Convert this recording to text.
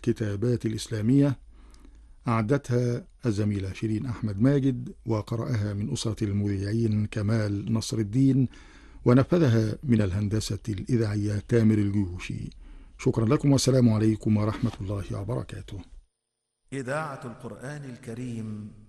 الكتابات الإسلامية، أعدتها الزميلة شيرين أحمد ماجد، وقرأها من أسرة المذيعين كمال نصر الدين، ونفذها من الهندسة الإذاعية تامر الجيوشي. شكرا لكم والسلام عليكم ورحمة الله وبركاته. إذاعة القرآن الكريم